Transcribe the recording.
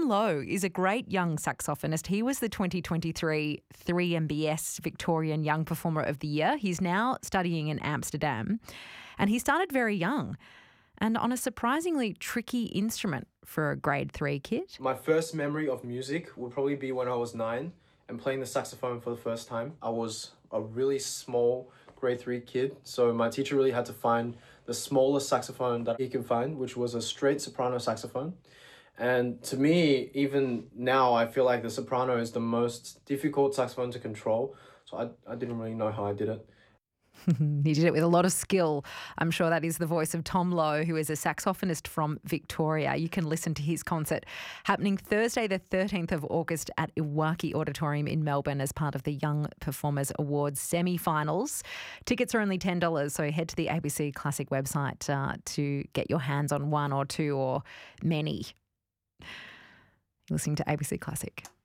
Tom Lowe is a great young saxophonist. He was the 2023 3MBS Victorian Young Performer of the Year. He's now studying in Amsterdam, and he started very young and on a surprisingly tricky instrument for a grade 3 kid. My first memory of music would probably be when I was 9 and playing the saxophone for the first time. I was a really small grade 3 kid, so my teacher really had to find the smallest saxophone that he could find, which was a straight soprano saxophone. And to me, even now, I feel like the soprano is the most difficult saxophone to control. So I didn't really know how I did it. He did it with a lot of skill. I'm sure that is the voice of Tom Lowe, who is a saxophonist from Victoria. You can listen to his concert happening Thursday the 13th of August at Iwaki Auditorium in Melbourne as part of the Young Performers Awards semi-finals. Tickets are only $10, so head to the ABC Classic website to get your hands on one or two or many. You're listening to ABC Classic.